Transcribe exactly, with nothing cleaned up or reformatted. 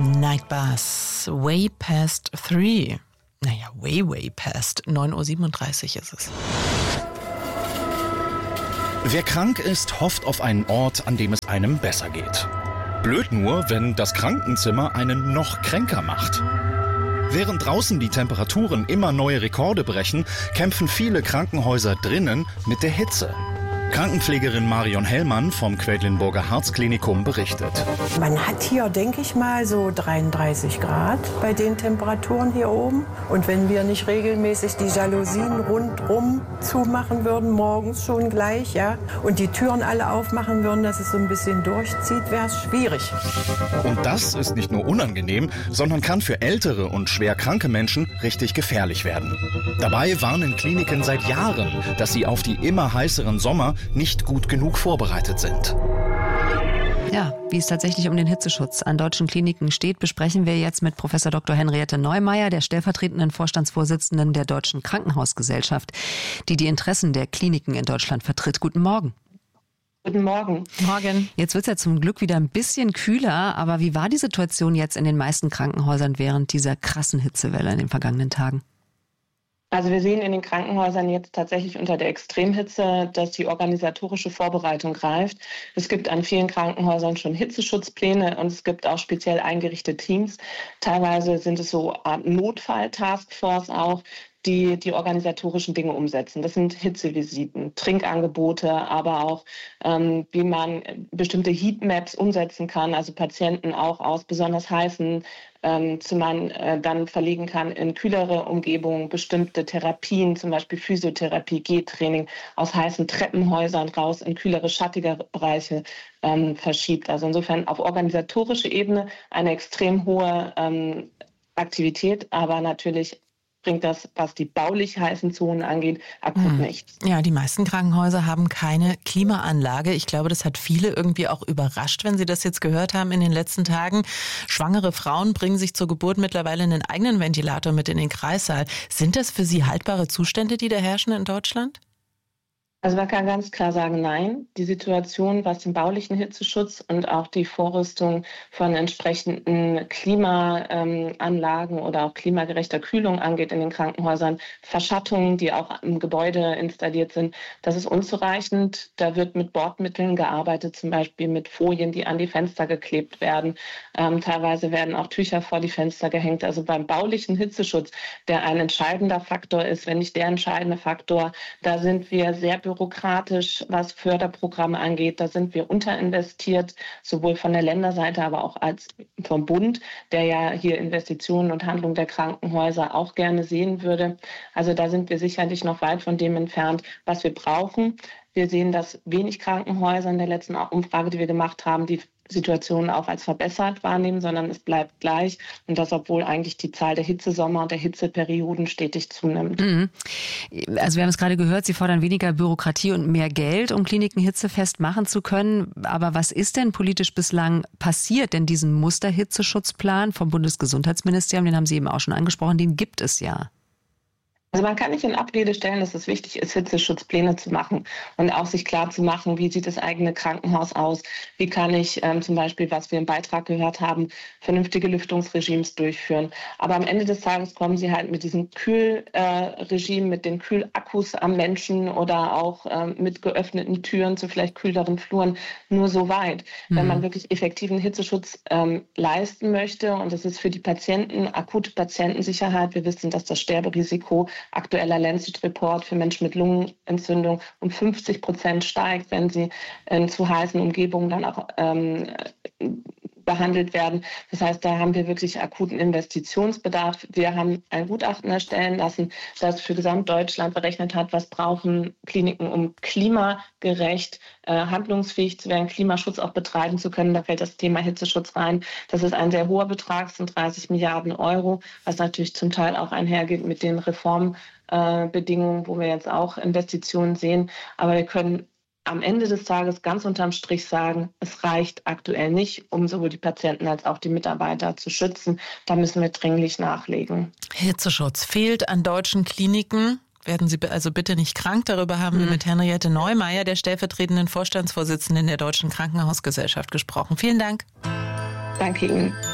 Nightbus, way past three. Naja, way, way past. neun Uhr siebenunddreißig ist es. Wer krank ist, hofft auf einen Ort, an dem es einem besser geht. Blöd nur, wenn das Krankenzimmer einen noch kränker macht. Während draußen die Temperaturen immer neue Rekorde brechen, kämpfen viele Krankenhäuser drinnen mit der Hitze. Krankenpflegerin Marion Hellmann vom Quedlinburger Herzklinikum berichtet. Man hat hier, denke ich mal, so dreiunddreißig Grad bei den Temperaturen hier oben. Und wenn wir nicht regelmäßig die Jalousien rundrum zumachen würden, morgens schon gleich, ja, und die Türen alle aufmachen würden, dass es so ein bisschen durchzieht, wäre es schwierig. Und das ist nicht nur unangenehm, sondern kann für ältere und schwer kranke Menschen richtig gefährlich werden. Dabei warnen Kliniken seit Jahren, dass sie auf die immer heißeren Sommer nicht gut genug vorbereitet sind. Ja, wie es tatsächlich um den Hitzeschutz an deutschen Kliniken steht, besprechen wir jetzt mit Professor Doktor Henriette Neumeier, der stellvertretenden Vorstandsvorsitzenden der Deutschen Krankenhausgesellschaft, die die Interessen der Kliniken in Deutschland vertritt. Guten Morgen. Guten Morgen. Morgen. Jetzt wird es ja zum Glück wieder ein bisschen kühler, aber wie war die Situation jetzt in den meisten Krankenhäusern während dieser krassen Hitzewelle in den vergangenen Tagen? Also wir sehen in den Krankenhäusern jetzt tatsächlich unter der Extremhitze, dass die organisatorische Vorbereitung greift. Es gibt an vielen Krankenhäusern schon Hitzeschutzpläne und es gibt auch speziell eingerichtete Teams. Teilweise sind es so Art Notfall-Taskforce auch, die die organisatorischen Dinge umsetzen. Das sind Hitzevisiten, Trinkangebote, aber auch ähm, wie man bestimmte Heatmaps umsetzen kann, also Patienten auch aus besonders heißen ähm, Zimmern äh, dann verlegen kann in kühlere Umgebungen, bestimmte Therapien, zum Beispiel Physiotherapie, Gehtraining aus heißen Treppenhäusern raus in kühlere, schattigere Bereiche ähm, verschiebt. Also insofern auf organisatorischer Ebene eine extrem hohe ähm, Aktivität, aber natürlich bringt das, was die baulich heißen Zonen angeht, akut hm. nichts. Ja, die meisten Krankenhäuser haben keine Klimaanlage. Ich glaube, das hat viele irgendwie auch überrascht, wenn sie das jetzt gehört haben in den letzten Tagen. Schwangere Frauen bringen sich zur Geburt mittlerweile einen eigenen Ventilator mit in den Kreissaal. Sind das für Sie haltbare Zustände, die da herrschen in Deutschland? Also man kann ganz klar sagen, nein. Die Situation, was den baulichen Hitzeschutz und auch die Vorrüstung von entsprechenden Klimaanlagen oder auch klimagerechter Kühlung angeht in den Krankenhäusern, Verschattungen, die auch im Gebäude installiert sind, das ist unzureichend. Da wird mit Bordmitteln gearbeitet, zum Beispiel mit Folien, die an die Fenster geklebt werden. Ähm, teilweise werden auch Tücher vor die Fenster gehängt. Also beim baulichen Hitzeschutz, der ein entscheidender Faktor ist, wenn nicht der entscheidende Faktor, da sind wir sehr bürokratisch, was Förderprogramme angeht. Da sind wir unterinvestiert, sowohl von der Länderseite, aber auch als vom Bund, der ja hier Investitionen und Handlungen der Krankenhäuser auch gerne sehen würde. Also da sind wir sicherlich noch weit von dem entfernt, was wir brauchen. Wir sehen, dass wenig Krankenhäuser in der letzten Umfrage, die wir gemacht haben, die Situation auch als verbessert wahrnehmen, sondern es bleibt gleich. Und das, obwohl eigentlich die Zahl der Hitzesommer und der Hitzeperioden stetig zunimmt. Mhm. Also wir haben es gerade gehört, Sie fordern weniger Bürokratie und mehr Geld, um Kliniken hitzefest machen zu können. Aber was ist denn politisch bislang passiert? Denn diesen Musterhitzeschutzplan vom Bundesgesundheitsministerium, den haben Sie eben auch schon angesprochen, den gibt es ja. Also man kann nicht in Abrede stellen, dass es wichtig ist, Hitzeschutzpläne zu machen und auch sich klar zu machen, wie sieht das eigene Krankenhaus aus, wie kann ich ähm, zum Beispiel, was wir im Beitrag gehört haben, vernünftige Lüftungsregimes durchführen. Aber am Ende des Tages kommen sie halt mit diesem Kühlregime, äh, mit den Kühlakkus am Menschen oder auch ähm, mit geöffneten Türen zu vielleicht kühleren Fluren nur so weit. Mhm. Wenn man wirklich effektiven Hitzeschutz ähm, leisten möchte, und das ist für die Patienten, akute Patientensicherheit, wir wissen, dass das Sterberisiko aktueller Lancet-Report für Menschen mit Lungenentzündung um fünfzig Prozent steigt, wenn sie in zu heißen Umgebungen dann auch ähm, behandelt werden. Das heißt, da haben wir wirklich akuten Investitionsbedarf. Wir haben ein Gutachten erstellen lassen, das für Gesamtdeutschland berechnet hat, was brauchen Kliniken, um klimagerecht äh, handlungsfähig zu werden, Klimaschutz auch betreiben zu können. Da fällt das Thema Hitzeschutz rein. Das ist ein sehr hoher Betrag, das sind dreißig Milliarden Euro, was natürlich zum Teil auch einhergeht mit den Reformbedingungen, äh, wo wir jetzt auch Investitionen sehen. Aber wir können am Ende des Tages ganz unterm Strich sagen, es reicht aktuell nicht, um sowohl die Patienten als auch die Mitarbeiter zu schützen. Da müssen wir dringlich nachlegen. Hitzeschutz fehlt an deutschen Kliniken. Werden Sie also bitte nicht krank. Darüber haben mhm. wir mit Henriette Neumeier, der stellvertretenden Vorstandsvorsitzenden der Deutschen Krankenhausgesellschaft, gesprochen. Vielen Dank. Danke Ihnen.